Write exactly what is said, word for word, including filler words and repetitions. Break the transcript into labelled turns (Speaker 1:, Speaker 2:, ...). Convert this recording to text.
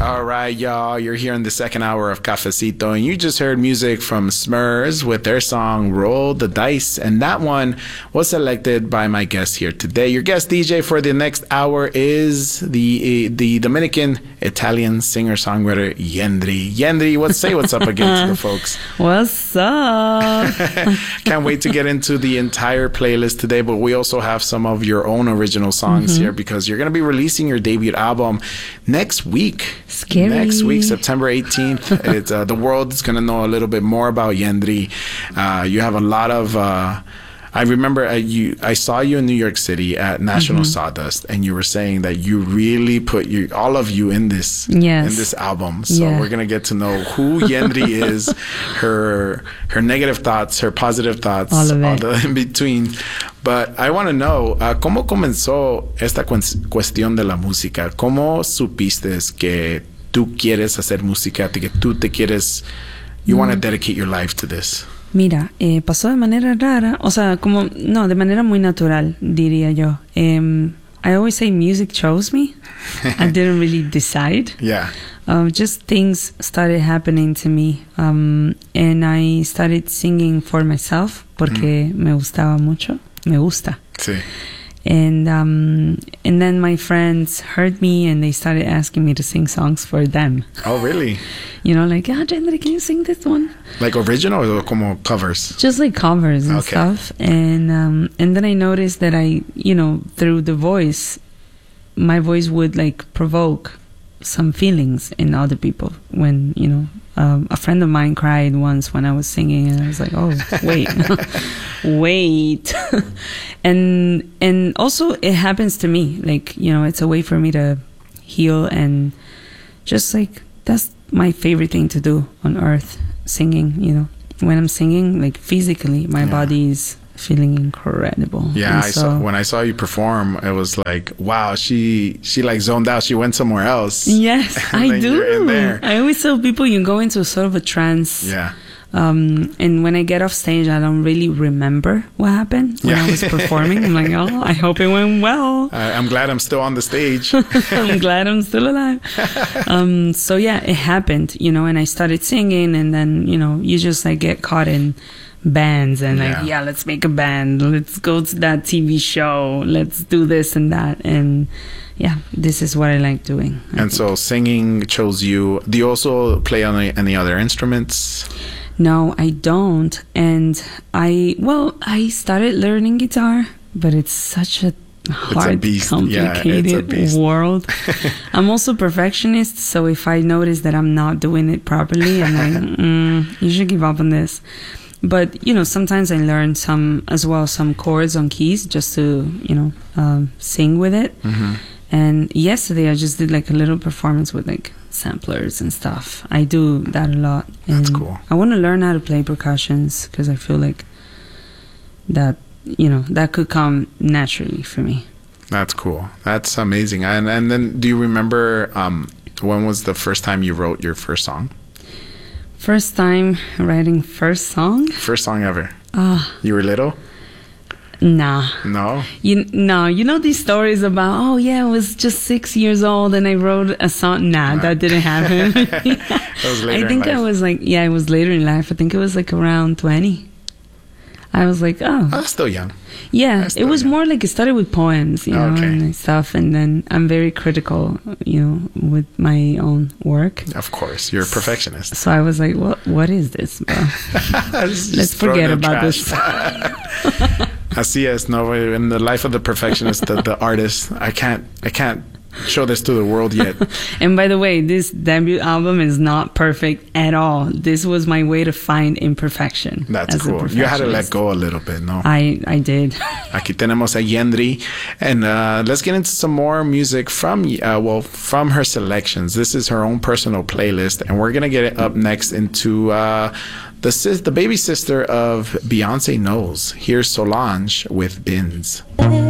Speaker 1: All right, y'all. You're here in the second hour of Cafecito, and you just heard music from Smurs with their song Roll the Dice, and that one was selected by my guest here today. Your guest D J for the next hour is the the Dominican Italian singer-songwriter Yendri. Yendri, what's say what's up again to the folks?
Speaker 2: What's up?
Speaker 1: Can't wait to get into the entire playlist today, but we also have some of your own original songs mm-hmm. here because you're going to be releasing your debut album next week.
Speaker 2: Scary.
Speaker 1: Next week, September eighteenth. It's, uh, the world is going to know a little bit more about Yendri. Uh, you have a lot of... Uh, I remember uh, you. I saw you in New York City at National mm-hmm. Sawdust, and you were saying that you really put you, all of you in this
Speaker 2: yes.
Speaker 1: in this album. So
Speaker 2: yeah.
Speaker 1: we're gonna get to know who Yendri is, her her negative thoughts, her positive thoughts,
Speaker 2: all of it,
Speaker 1: all the in between. But I want to know uh, cómo comenzó esta cu- cuestión de la música. ¿Cómo supiste que tú quieres hacer música, que tú te quieres, you mm. want to dedicate your life to this?
Speaker 2: Mira, eh, pasó de manera rara, o sea, como, no, de manera muy natural, diría yo. Um, I always say music chose me. I didn't really decide.
Speaker 1: Yeah.
Speaker 2: Um, just things started happening to me. Um, and I started singing for myself porque mm. me gustaba mucho. Me gusta.
Speaker 1: Sí.
Speaker 2: And um, and then my friends heard me and they started asking me to sing songs for them.
Speaker 1: Oh, really?
Speaker 2: You know, like, ah, Yendri, can you sing this one?
Speaker 1: Like original or como covers?
Speaker 2: Just like covers and
Speaker 1: okay.
Speaker 2: stuff. And um, and then I noticed that I, you know, through the voice, my voice would like provoke some feelings in other people. When, you know, um, a friend of mine cried once when I was singing, and I was like, oh, wait, wait. and and also it happens to me. Like, you know, it's a way for me to heal, and just like, that's my favorite thing to do on earth, singing. You know, when I'm singing, like physically, my yeah. body is feeling incredible.
Speaker 1: Yeah,
Speaker 2: and
Speaker 1: I
Speaker 2: so,
Speaker 1: saw when I saw you perform, it was like, wow, she she like zoned out. She went somewhere else.
Speaker 2: Yes, I do.
Speaker 1: There.
Speaker 2: I always tell people you go into sort of a trance.
Speaker 1: Yeah.
Speaker 2: Um, and when I get off stage, I don't really remember what happened when
Speaker 1: yeah.
Speaker 2: I was performing. I'm like, oh, I hope it went well.
Speaker 1: Uh, I'm glad I'm still on the stage.
Speaker 2: I'm glad I'm still alive. Um, so yeah, it happened, you know, and I started singing, and then, you know, you just like get caught in bands and like, yeah. yeah, let's make a band. Let's go to that T V show. Let's do this and that. And yeah, this is what I like doing. I
Speaker 1: and think. So singing chose you. Do you also play on any, any other instruments?
Speaker 2: No, I don't. And I, well, I started learning guitar, but it's such a hard,
Speaker 1: a
Speaker 2: complicated yeah, world. I'm also perfectionist, so if I notice that I'm not doing it properly, I'm like, mm, you should give up on this. But, you know, sometimes I learn some, as well, some chords on keys just to, you know, um, sing with it.
Speaker 1: Mm-hmm.
Speaker 2: And yesterday I just did like a little performance with like samplers and stuff. I do that a lot. And
Speaker 1: that's cool.
Speaker 2: I want to learn how to play percussions because I feel like that, you know, that could come naturally for me.
Speaker 1: That's cool. That's amazing. And and then do you remember um, when was the first time you wrote your first song?
Speaker 2: First time writing first song?
Speaker 1: First song ever.
Speaker 2: Ah.
Speaker 1: Uh, you were little?
Speaker 2: Nah.
Speaker 1: No?
Speaker 2: You no, you know these stories about, oh yeah, I was just six years old and I wrote a song. Nah, nah. That didn't happen.
Speaker 1: That was later
Speaker 2: I think
Speaker 1: in life.
Speaker 2: I was like, yeah, it was later in life. I think it was like around twenty. I was like, oh.
Speaker 1: That's still young.
Speaker 2: Yeah, it was young. More like it started with poems, you know,
Speaker 1: okay.
Speaker 2: and stuff. And then I'm very critical, you know, with my own work.
Speaker 1: Of course, you're a perfectionist.
Speaker 2: So I was like, what? What is this, bro? Let's forget about this.
Speaker 1: Así es, no. In the life of the perfectionist, the, the artist, I can't, I can't show this to the world yet.
Speaker 2: And by the way, this debut album is not perfect at all. This was my way to find imperfection.
Speaker 1: That's cool. You had to let go a little bit, no?
Speaker 2: I, I did.
Speaker 1: Aquí tenemos a Yendri, and uh, let's get into some more music from, uh, well, from her selections. This is her own personal playlist, and we're gonna get it up next into uh, the sis- the baby sister of Beyonce Knowles. Here's Solange with Bins.